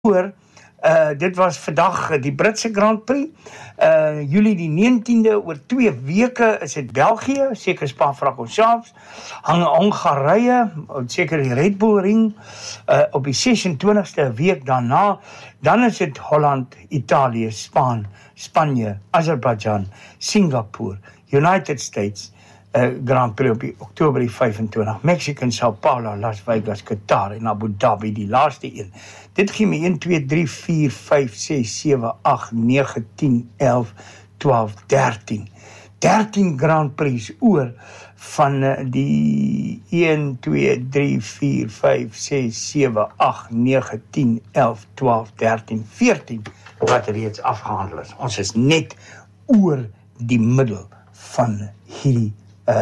oor, dit was vandag die Britse Grand Prix, Julie die 19de, oor 2 weke is dit België, seker Spa-Francorchamps, Hongarije, seker die Red Bull Ring, op die 26ste week daarna, dan is dit Holland, Italië, Spanje, Azerbaijan, Singapore, United States, Grand Prix op die Oktober die 25, Mexican, Sao Paulo, Las Vegas, Qatar en Abu Dhabi, die laaste een. Dit gee my 1, 2, 3, 4, 5, 6, 7, 8, 9, 10, 11, 12, 13. 13 Grand Prix oor van die 1, 2, 3, 4, 5, 6, 7, 8, 9, 10, 11, 12, 13, 14 wat reeds afgehandel is. Ons is net oor die middel van hierdie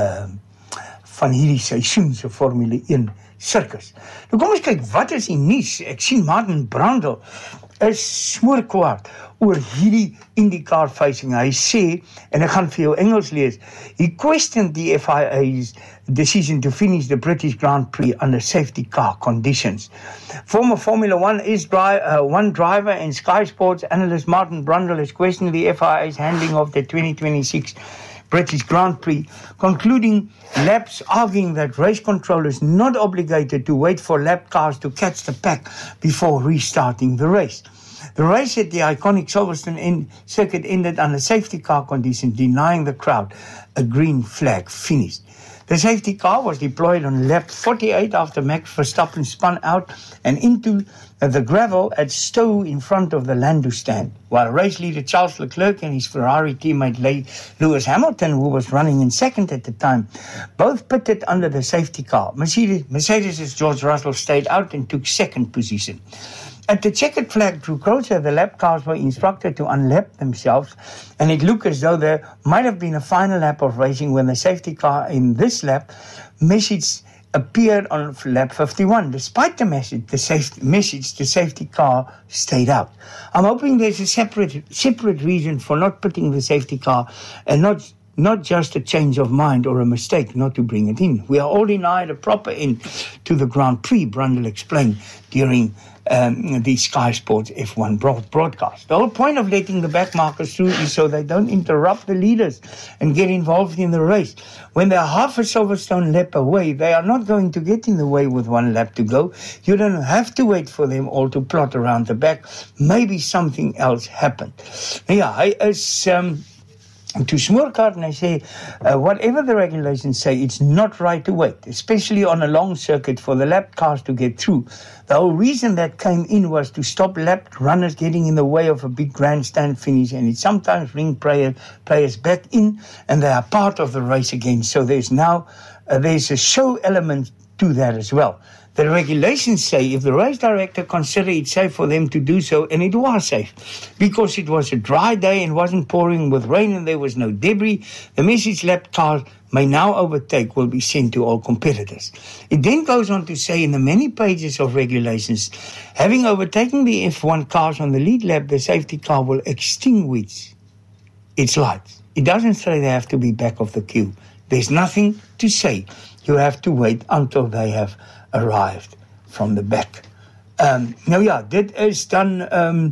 seisoen se Formule 1 sirkus. Nou kom ons kyk, wat is die nuus? Ek sien Martin Brundle is smoorkwaad oor hierdie IndyCar facing. Hy sê, en ek gaan vir jou Engels lees, he questioned the FIA's decision to finish the British Grand Prix under safety car conditions. Former Formula 1 one driver and Sky Sports analyst Martin Brundle is questioning the FIA's handling of the 2026 British Grand Prix, concluding laps, arguing that race control is not obligated to wait for lap cars to catch the pack before restarting the race. The race at the iconic Silverstone circuit ended under safety car conditions, denying the crowd a green flag finish. The safety car was deployed on lap 48 after Max Verstappen spun out and into the gravel at Stowe in front of the Lando stand, while race leader Charles Leclerc and his Ferrari teammate Lewis Hamilton, who was running in second at the time, both pitted under the safety car. Mercedes' George Russell stayed out and took second position. At the checkered flag drew closer, the lap cars were instructed to unlap themselves, and it looked as though there might have been a final lap of racing when the safety car in this lap message appeared on lap 51. Despite the message, the safety car stayed out. I'm hoping there's a separate reason for not putting the safety car and not just a change of mind or a mistake not to bring it in. We are all denied a proper end to the Grand Prix, Brundle explained during the Sky Sports F1 broadcast. The whole point of letting the back markers through is so they don't interrupt the leaders and get involved in the race. When they're half a Silverstone lap away, they are not going to get in the way with 1 lap to go. You don't have to wait for them all to plot around the back. Maybe something else happened. Yeah, hy is to smoorkaart and I say, whatever the regulations say, it's not right to wait, especially on a long circuit for the lap cars to get through. The whole reason that came in was to stop lap runners getting in the way of a big grandstand finish, and it sometimes brings players back in and they are part of the race again. So there's a show element to that as well. The regulations say if the race director considered it safe for them to do so, and it was safe, because it was a dry day and wasn't pouring with rain and there was no debris, the message lap cars may now overtake will be sent to all competitors. It then goes on to say in the many pages of regulations, having overtaken the F1 cars on the lead lap, the safety car will extinguish its lights. It doesn't say they have to be back of the queue. There's nothing to say. You have to wait until they have arrived from the back. Nou ja, dit is dan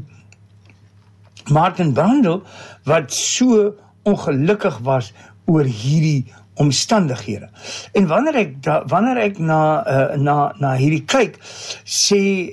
Martin Brundle wat so ongelukkig was oor hierdie omstandighede. En wanneer ek na hierdie kyk, sê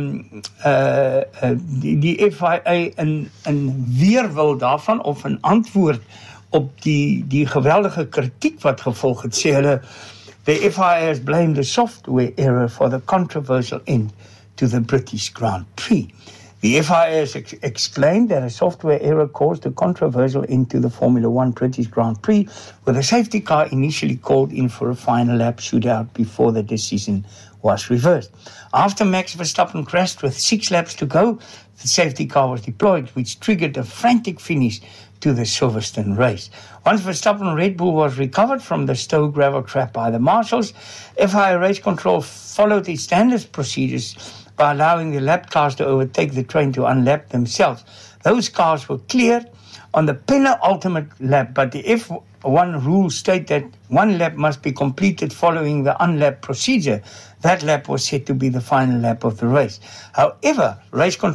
die FIA in weerwil daarvan of in antwoord op die geweldige kritiek wat gevolg het, sê hulle the FIA has blamed the software error for the controversial end to the British Grand Prix. The FIA has explained that a software error caused a controversial end to the Formula 1 British Grand Prix, with a safety car initially called in for a final lap shootout before the decision was reversed. After Max Verstappen crashed with 6 laps to go, the safety car was deployed, which triggered a frantic finish to the Silverstone race. Once Verstappen Red Bull was recovered from the Stowe gravel trap by the marshals, FIA Race Control followed its standard procedures by allowing the lap cars to overtake the train to unlap themselves. Those cars were cleared on the penultimate lap, but the F1 rules state that one lap must be completed following the unlap procedure. That lap was said to be the final lap of the race. However, race